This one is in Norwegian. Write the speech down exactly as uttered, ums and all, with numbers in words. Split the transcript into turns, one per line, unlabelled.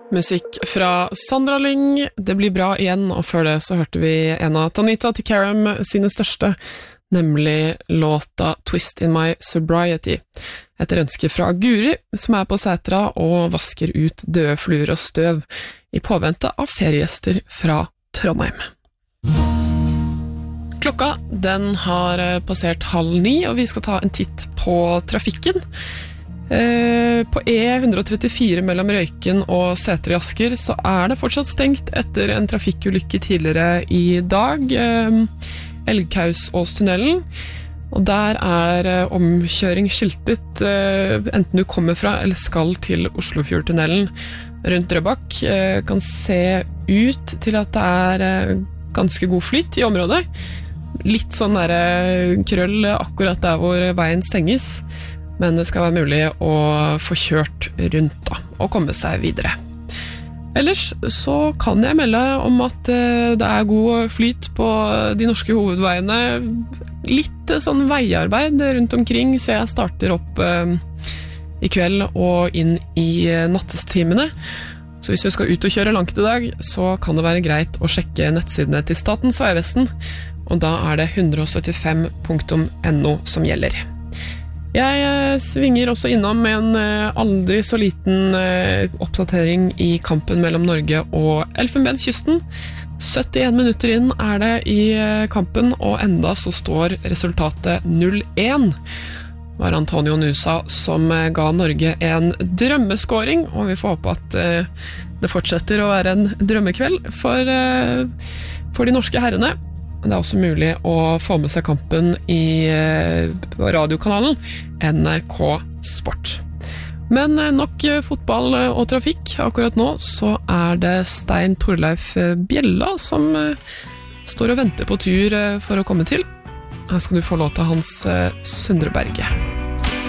Musikk fra Sandra Lyng, det blir bra igjen, og før det så hørte vi en av Tanita Tikaram sine største, nemlig låta Twist in My Sobriety, etter ønske fra Guri, som er på Sætra og vasker ut døde fluer og støv i påvente av feriegjester fra Trondheim. Klokka, den har passert halv ni, og vi skal ta en titt på trafikken. Eh, på E ett trettifire mellom Røyken og Sæter i Asker så er det fortsatt stengt etter en trafikkulykke tidligere i dag, eh, Elgkausåstunnelen, og der er eh, omkjøring skiltet eh, enten du kommer fra eller skal til Oslofjordtunnelen rundt Drøbak. Eh, kan se ut til at det er eh, ganske god flyt i området, litt sånn der eh, krøll akkurat der hvor veien stenges, men det skal være mulig å få kjørt rundt da, og komme seg videre. Ellers så kan jeg melde om at det er god flyt på de norske hovedveiene. Litt sånn veiarbeid rundt omkring, så jeg starter opp eh, i kveld og inn i nattestimene. Så hvis du skal ut og kjøre langt i dag, så kan det være greit å sjekke nettsidene til Statens vegvesen, og da er det one seventy-five punktum no som gjelder. Jeg svinger også innom med en aldri så liten oppdatering i kampen mellom Norge og Elfenbenskysten. syttien minutter inn er det i kampen, og enda så står resultatet null one. Det var Antonio Nusa som ga Norge en drømmeskåring, og vi får håpe at det fortsetter å være en drømmekveld for, for de norske herrene. Det er også mulig å få med seg kampen i radiokanalen N R K Sport. Men nok fotball og trafikk. Akkurat nå så er det Stein Torleif Bjella som står og venter på tur for å komme til. Her skal du få låta hans Sundre Berge.